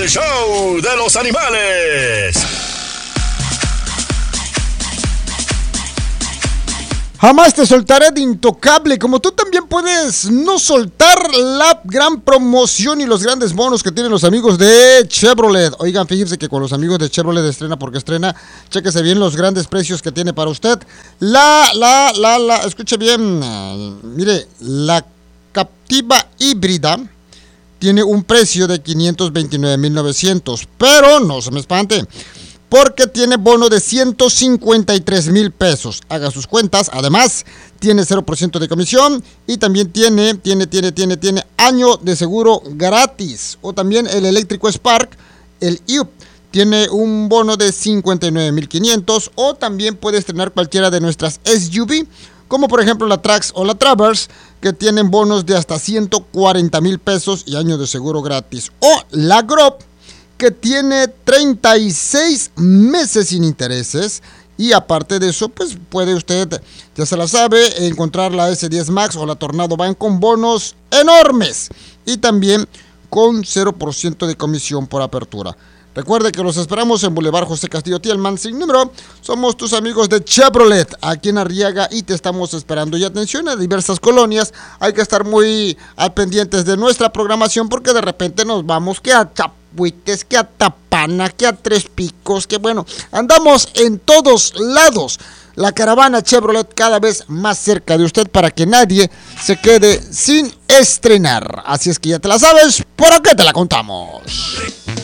show de los animales. Jamás te soltaré de Intocable, como tú también puedes no soltar la gran promoción y los grandes bonos que tienen los amigos de Chevrolet. Oigan, fíjense que con los amigos de Chevrolet estrena porque estrena, chéquese bien los grandes precios que tiene para usted. Escuche bien, mire, la Captiva híbrida tiene un precio de $529,900, pero no se me espante, porque tiene bono de $153,000 pesos. Haga sus cuentas. Además, tiene 0% de comisión y también tiene año de seguro gratis. O también el eléctrico Spark, el IUP, tiene un bono de $59,500. O también puede estrenar cualquiera de nuestras SUV, como por ejemplo la Trax o la Traverse, que tienen bonos de hasta $140,000 pesos y año de seguro gratis. O la Grop, que tiene 36 meses sin intereses. Y aparte de eso, pues puede usted, ya se la sabe, encontrar la S10 Max o la Tornado Van con bonos enormes. Y también con 0% de comisión por apertura. Recuerde que los esperamos en Boulevard José Castillo Tielman, sin número. Somos tus amigos de Chevrolet, aquí en Arriaga, y te estamos esperando. Y atención, a diversas colonias, hay que estar muy al pendientes de nuestra programación, porque de repente nos vamos que a Chapuites, que a Tapana, que a Tres Picos, que bueno, andamos en todos lados. La caravana Chevrolet cada vez más cerca de usted para que nadie se quede sin estrenar. Así es que ya te la sabes, ¿por qué te la contamos?